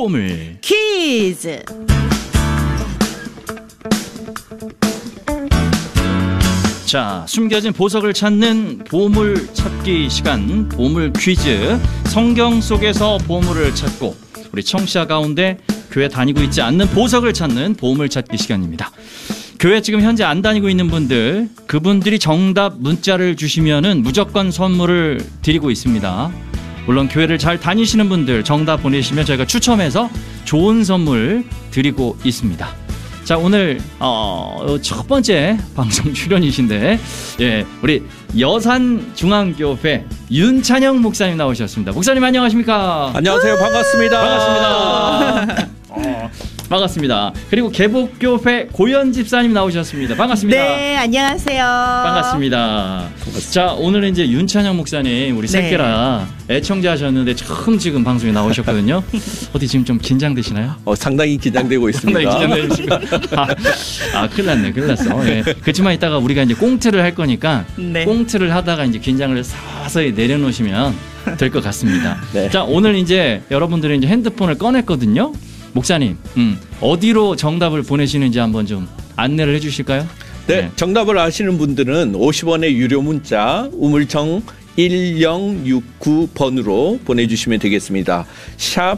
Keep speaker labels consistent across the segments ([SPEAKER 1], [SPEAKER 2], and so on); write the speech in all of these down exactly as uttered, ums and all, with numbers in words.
[SPEAKER 1] 보물
[SPEAKER 2] 퀴즈.
[SPEAKER 1] 자, 숨겨진 보석을 찾는 보물 찾기 시간, 보물 퀴즈. 성경 속에서 보물을 찾고 우리 청취자 가운데 교회 다니고 있지 않는 보석을 찾는 보물 찾기 시간입니다. 교회 지금 현재 안 다니고 있는 분들, 그분들이 정답 문자를 주시면은 무조건 선물을 드리고 있습니다. 물론 교회를 잘 다니시는 분들 정답 보내시면 저희가 추첨해서 좋은 선물 드리고 있습니다. 자, 오늘 어, 첫 번째 방송 출연이신데, 예, 우리 여산중앙교회 윤찬영 목사님 나오셨습니다. 목사님 안녕하십니까?
[SPEAKER 3] 안녕하세요. 반갑습니다.
[SPEAKER 1] 반갑습니다. 어, 반갑습니다. 그리고 개복교회 고현 집사님 나오셨습니다. 반갑습니다.
[SPEAKER 2] 네, 안녕하세요.
[SPEAKER 1] 반갑습니다. 자, 오늘은 이제 윤찬영 목사님 우리 새끼라 네. 애청자셨는데 처음 지금 방송에 나오셨거든요. 어디 지금 좀 긴장되시나요?
[SPEAKER 3] 어, 상당히 긴장되고 있습니다.
[SPEAKER 1] 상당히 긴장되시고. 아, 아, 큰일 났네, 큰일 났어. 예. 그렇지만 이따가 우리가 이제 꽁트를 할 거니까 네. 꽁트를 하다가 이제 긴장을 서서히 내려놓으시면 될 것 같습니다. 네. 자, 오늘 이제 여러분들이 이제 핸드폰을 꺼냈거든요. 목사님, 음, 어디로 정답을 보내시는지 한번 좀 안내를 해주실까요?
[SPEAKER 3] 네, 네. 정답을 아시는 분들은 오십 원의 유료 문자 우물정 일공육구 번으로 보내주시면 되겠습니다. 샵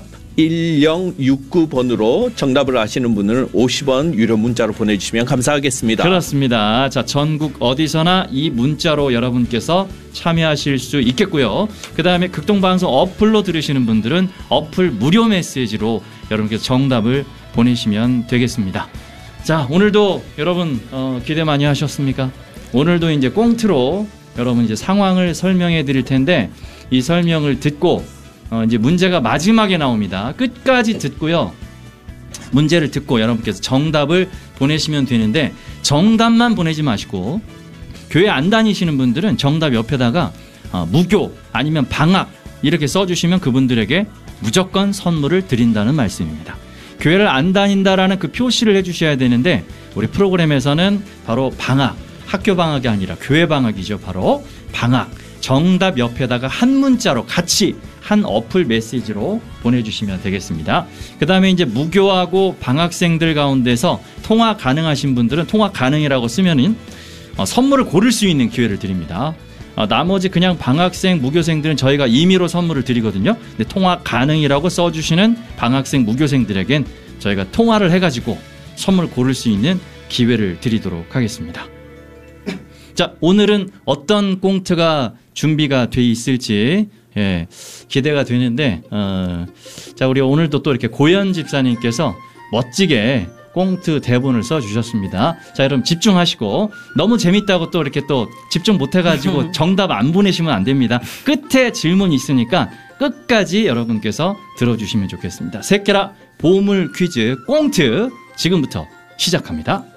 [SPEAKER 3] 일공육구 번으로 정답을 아시는 분은 오십 원 유료 문자로 보내주시면 감사하겠습니다.
[SPEAKER 1] 그렇습니다. 자, 전국 어디서나 이 문자로 여러분께서 참여하실 수 있겠고요. 그 다음에 극동방송 어플로 들으시는 분들은 어플 무료 메시지로 여러분께서 정답을 보내시면 되겠습니다. 자, 오늘도 여러분 어, 기대 많이 하셨습니까? 오늘도 이제 꽁트로 여러분 이제 상황을 설명해 드릴 텐데, 이 설명을 듣고 어, 이제 문제가 마지막에 나옵니다. 끝까지 듣고요. 문제를 듣고 여러분께서 정답을 보내시면 되는데, 정답만 보내지 마시고 교회 안 다니시는 분들은 정답 옆에다가 어, 무교 아니면 방학 이렇게 써주시면 그분들에게 무조건 선물을 드린다는 말씀입니다. 교회를 안 다닌다라는 그 표시를 해주셔야 되는데, 우리 프로그램에서는 바로 방학, 학교 방학이 아니라 교회 방학이죠. 바로 방학. 정답 옆에다가 한 문자로 같이 한 어플 메시지로 보내주시면 되겠습니다. 그 다음에 이제 무교하고 방학생들 가운데서 통화 가능하신 분들은 통화 가능이라고 쓰면은 어, 선물을 고를 수 있는 기회를 드립니다. 어, 나머지 그냥 방학생, 무교생들은 저희가 임의로 선물을 드리거든요. 근데 통화 가능이라고 써주시는 방학생, 무교생들에겐 저희가 통화를 해가지고 선물 고를 수 있는 기회를 드리도록 하겠습니다. 자, 오늘은 어떤 꽁트가 준비가 돼 있을지 예, 기대가 되는데, 어, 자, 우리 오늘도 또 이렇게 고현 집사님께서 멋지게 꽁트 대본을 써주셨습니다. 자, 여러분 집중하시고, 너무 재밌다고 또 이렇게 또 집중 못해가지고 정답 안 보내시면 안 됩니다. 끝에 질문이 있으니까 끝까지 여러분께서 들어주시면 좋겠습니다. 새끼라 보물 퀴즈 꽁트 지금부터 시작합니다.